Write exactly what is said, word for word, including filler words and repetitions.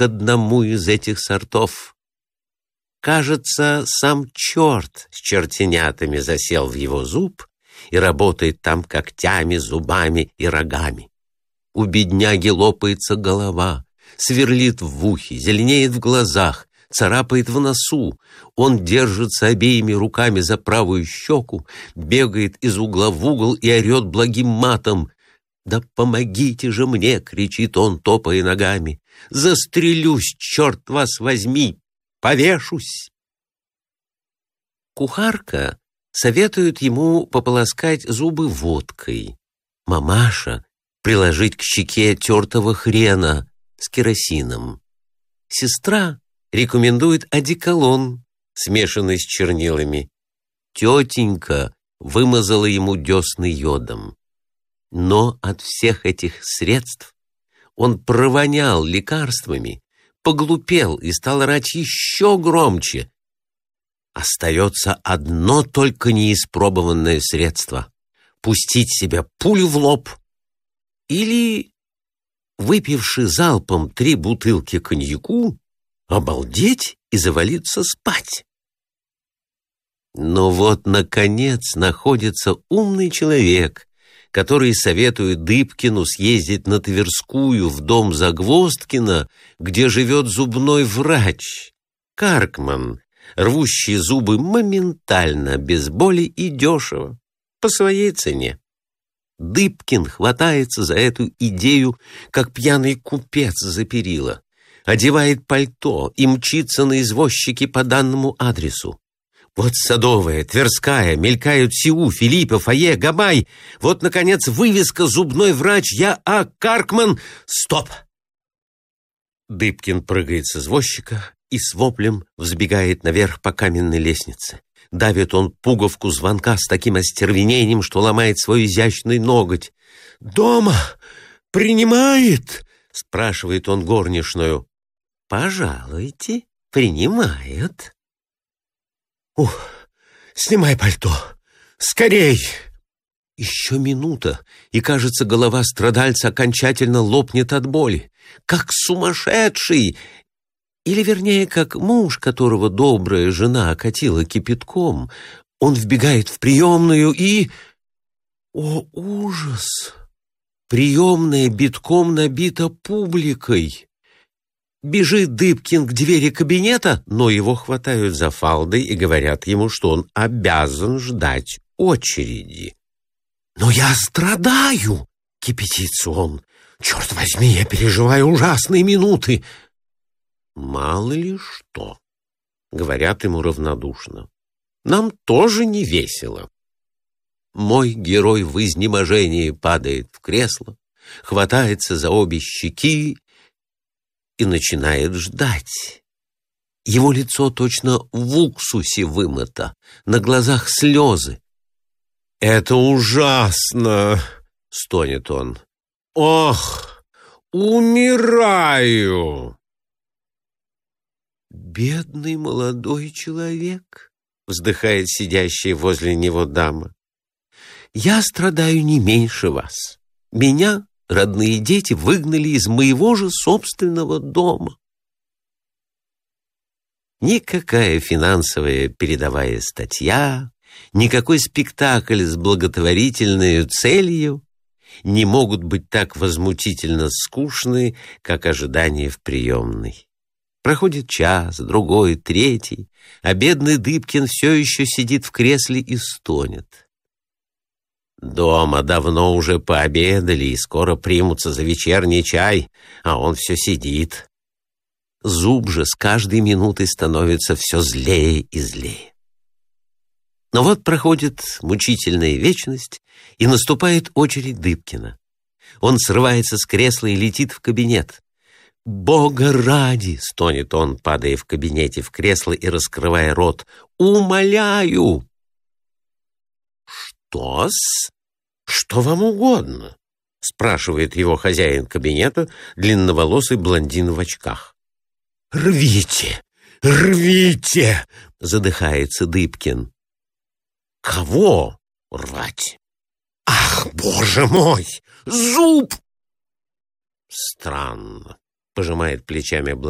к одному из этих сортов. Кажется, сам черт с чертенятами засел в его зуб и работает там когтями, зубами и рогами. У бедняги лопается голова, сверлит в ухе, зеленеет в глазах, царапает в носу. Он держится обеими руками за правую щеку, бегает из угла в угол и орет благим матом. «Да помогите же мне!» — кричит он, топая ногами. «Застрелюсь, черт вас возьми! Повешусь!» Кухарка советует ему пополоскать зубы водкой. Мамаша — приложить к щеке тертого хрена с керосином. Сестра рекомендует одеколон, смешанный с чернилами. Тетенька вымазала ему десны йодом. Но от всех этих средств он провонял лекарствами, поглупел и стал орать еще громче. Остается одно только неиспробованное средство — пустить себе пулю в лоб или, выпивши залпом три бутылки коньяку, обалдеть и завалиться спать. Но вот, наконец, находится умный человек, который советует Дыбкину съездить на Тверскую в дом Загвоздкина, где живет зубной врач, Каркман, рвущий зубы моментально, без боли и дешево, по своей цене. Дыбкин хватается за эту идею, как пьяный купец за перила, одевает пальто и мчится на извозчике по данному адресу. Вот Садовая, Тверская, мелькают Сиу, Филиппов, Фае, Габай. Вот, наконец, вывеска «Зубной врач Я А. Каркман». Стоп! Дыбкин прыгает с извозчика и с воплем взбегает наверх по каменной лестнице. Давит он пуговку звонка с таким остервенением, что ломает свой изящный ноготь. «Дома принимает?» — спрашивает он горничную. «Пожалуйте, принимает». «Ух, снимай пальто! Скорей!» Еще минута, и, кажется, голова страдальца окончательно лопнет от боли. Как сумасшедший! Или, вернее, как муж, которого добрая жена окатила кипятком. Он вбегает в приемную и... О, ужас! Приемная битком набита публикой. Бежит Дыбкин к двери кабинета, но его хватают за фалды и говорят ему, что он обязан ждать очереди. «Но я страдаю!» — кипятится он. «Черт возьми, я переживаю ужасные минуты!» «Мало ли что!» — говорят ему равнодушно. «Нам тоже не весело». Мой герой в изнеможении падает в кресло, хватается за обе щеки и начинает ждать. Его лицо точно в уксусе вымыто, на глазах слезы. «Это ужасно!» — стонет он. «Ох, умираю!» «Бедный молодой человек!» — вздыхает сидящая возле него дама. «Я страдаю не меньше вас. Меня родные дети выгнали из моего же собственного дома». Никакая финансовая передовая статья, никакой спектакль с благотворительной целью не могут быть так возмутительно скучны, как ожидание в приемной. Проходит час, другой, третий, а бедный Дыбкин все еще сидит в кресле и стонет. Дома давно уже пообедали и скоро примутся за вечерний чай, а он все сидит. Зуб же с каждой минутой становится все злее и злее. Но вот проходит мучительная вечность, и наступает очередь Дыбкина. Он срывается с кресла и летит в кабинет. «Бога ради!» — стонет он, падая в кабинете в кресло и раскрывая рот. «Умоляю!» «Что-с? Что вам угодно?» — спрашивает его хозяин кабинета, длинноволосый блондин в очках. «Рвите! Рвите!» — задыхается Дыбкин. «Кого рвать?» «Ах, боже мой! Зуб!» «Странно», — пожимает плечами блондин.